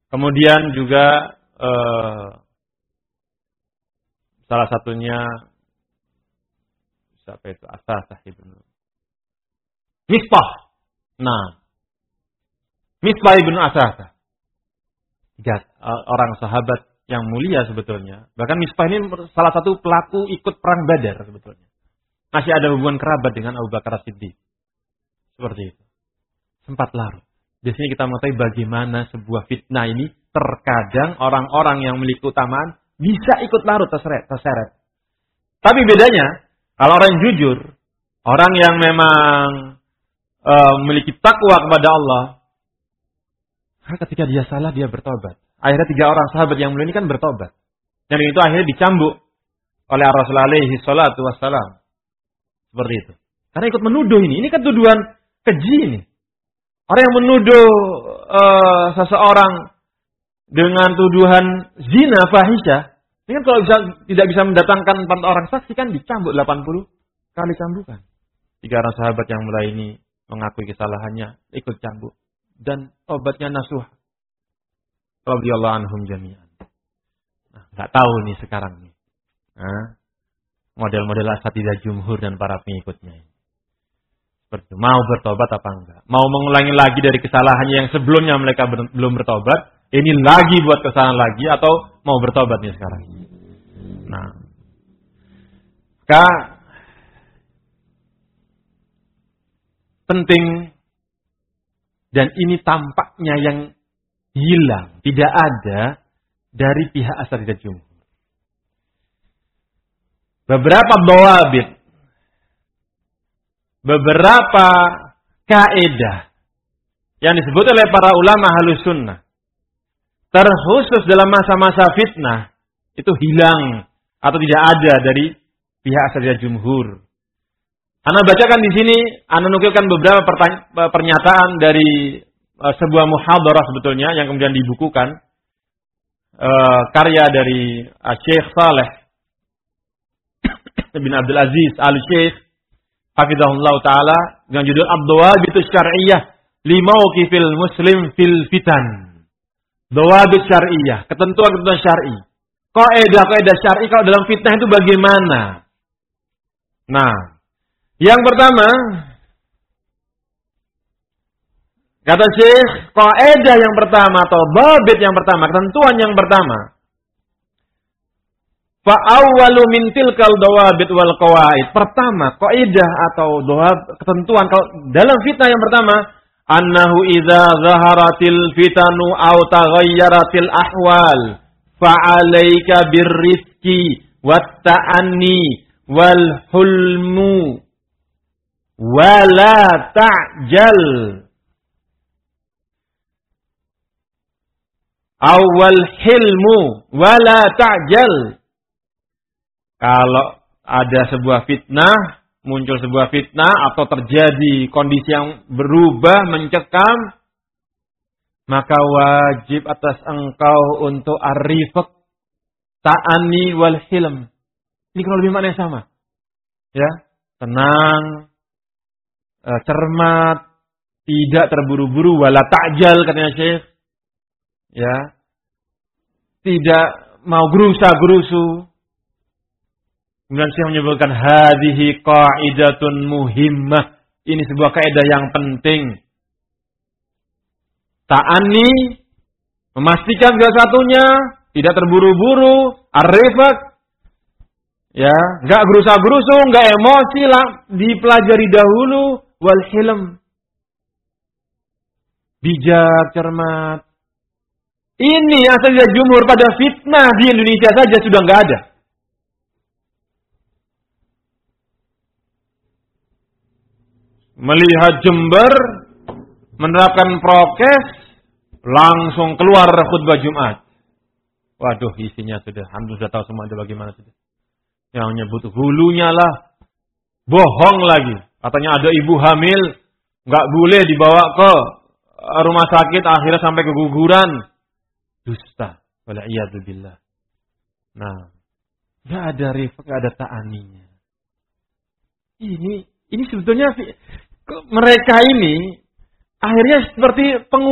Kemudian juga salah satunya siapa itu? Asasah ibnu Misbah. Nah, Misbah ibnu Asasah. Tiga orang sahabat yang mulia sebetulnya. Bahkan Misbah ini salah satu pelaku ikut perang Badar sebetulnya. Masih ada hubungan kerabat dengan Abu Bakar As-Siddiq. Seperti itu. Sempat larut. Di sini kita mengetahui bagaimana sebuah fitnah ini terkadang orang-orang yang memiliki keutamaan bisa ikut larut terseret. Tapi bedanya, kalau orang yang jujur, orang yang memang memiliki takwa kepada Allah, ketika dia salah dia bertobat. Akhirnya 3 orang sahabat yang mulia ini kan bertobat. Dan itu akhirnya dicambuk oleh Rasulullah alaihi salatu wassalam. Seperti itu. Karena ikut menuduh ini. Ini kan tuduhan keji ini. Orang yang menuduh seseorang dengan tuduhan zina fahisyah. Ini kan kalau tidak bisa mendatangkan 4 orang saksi kan dicambuk 80 kali cambukan. 3 orang sahabat yang mulai ini mengakui kesalahannya. Ikut cambuk. Dan obatnya nasuh. Radhiyallahu anhum jami'an. Nah, nggak tahu nih sekarang nih. Model-model asatidzah jumhur dan para pengikutnya ini. Mau bertobat apa enggak? Mau mengulangi lagi dari kesalahannya yang sebelumnya mereka belum bertobat? Ini lagi buat kesalahan lagi atau mau bertobat nih sekarang? Nah, penting dan ini tampaknya yang hilang, tidak ada dari pihak asatidzah jumhur. Beberapa dawabit, beberapa kaidah yang disebut oleh para ulama Ahlus Sunnah, terkhusus dalam masa-masa fitnah, itu hilang atau tidak ada dari pihak asatidzah jumhur. Ana bacakan di sini, ana nukilkan beberapa pernyataan dari sebuah muhadarah sebetulnya yang kemudian dibukukan, karya dari Syekh Saleh bin Abdul Aziz Al-Syekh hafizahullah taala dengan judul Ad-Dawabitus Syar'iyyah li Mauqifil Muslim fil Fitan. Dawabit syar'iyyah, ketentuan-ketentuan syar'i. Kaidah-kaidah syar'i kalau dalam fitnah itu bagaimana? Nah, yang pertama kata Syekh, kaidah yang pertama atau dawabit yang pertama, ketentuan yang pertama. Fa'awwalu min tilkal dawabit wal qawaid. Pertama, kaidah atau ketentuan kalau dalam fitnah yang pertama, annahu idza zaharatil fitanu aw taghayyaratil ahwal fa'alaika birrifqi wat ta'anni wal hulmu wala ta'jal. Awal hilmu wala ta'jal. Kalau ada sebuah fitnah, muncul sebuah fitnah atau terjadi kondisi yang berubah, mencekam, maka wajib atas engkau untuk ar-rifq, ta'ani wal hilm. Ini kalau lebih maknanya sama. Ya, tenang, cermat, tidak terburu-buru, wala ta'jal katanya Syekh. Ya, tidak mau gerusa-gerusu. Kemudian Syekh menyebutkan hadhihi qaidatun muhimmah. Ini sebuah kaidah yang penting. Ta'ani, memastikan segala satunya, tidak terburu-buru, ar-rifq. Ya, enggak gerusa-gerusu, enggak emosi lah, dipelajari dahulu, wal hilm. Bijak, cermat. Ini asatidzah jumhur pada fitnah di Indonesia saja sudah enggak ada. Melihat Jember, menerapkan prokes, langsung keluar khutbah Jumat. Waduh, isinya sudah, hampir sudah tahu semua ada bagaimana sudah. Yang menyebut hulunya lah, bohong lagi. Katanya ada ibu hamil, nggak boleh dibawa ke rumah sakit, akhirnya sampai keguguran. Dusta, wala'iyadzubillah. Nah, nggak ada rifq, nggak ada ta'aninya. Ini sebetulnya mereka ini akhirnya seperti